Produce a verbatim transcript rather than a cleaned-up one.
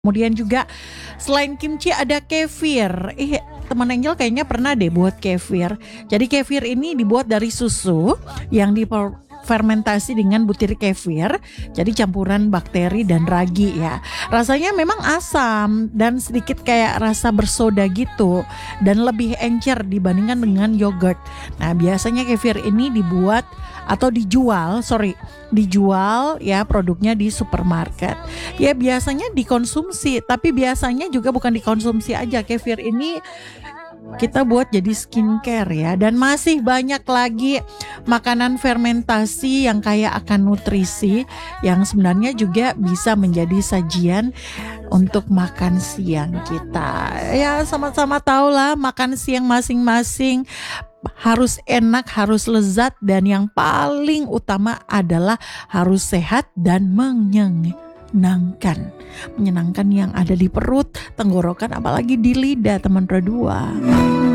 Kemudian juga selain kimchi ada kefir. Ih, teman Angel kayaknya pernah deh buat kefir. Jadi kefir ini dibuat dari susu yang difermentasi dengan butir kefir. Jadi campuran bakteri dan ragi ya. Rasanya memang asam dan sedikit kayak rasa bersoda gitu dan lebih encer dibandingkan dengan yogurt. Nah, biasanya kefir ini dibuat atau dijual, sorry, dijual ya produknya di supermarket. Ya biasanya dikonsumsi, tapi biasanya juga bukan dikonsumsi aja. Kefir ini kita buat jadi skincare ya. Dan masih banyak lagi makanan fermentasi yang kaya akan nutrisi yang sebenarnya juga bisa menjadi sajian untuk makan siang kita. Ya sama-sama tahu lah makan siang masing-masing harus enak, harus lezat, dan yang paling utama adalah harus sehat dan menyenangkan. Menyenangkan yang ada di perut, tenggorokan, apalagi di lidah teman berdua.